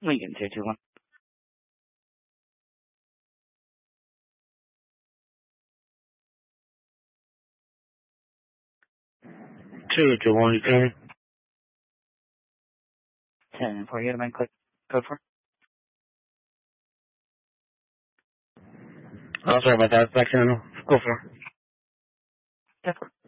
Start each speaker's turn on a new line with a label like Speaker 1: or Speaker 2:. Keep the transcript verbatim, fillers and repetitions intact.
Speaker 1: Lincoln, two two one.
Speaker 2: two two one, ten.
Speaker 1: ten for you, man, click code for.
Speaker 2: Oh, sorry about that. Back channel. Go for it.
Speaker 1: ten four.